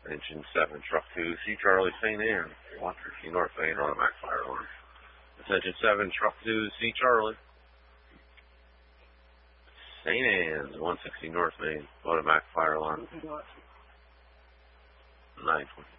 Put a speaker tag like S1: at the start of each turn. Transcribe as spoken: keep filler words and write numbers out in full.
S1: Engine seven, Truck two, C Charlie, Saint Anne, one fifty North Main, automatic fire alarm. Engine seven, Truck two, C Charlie, Saint Anne's, one sixty North Main, automatic fire alarm. nine twenty.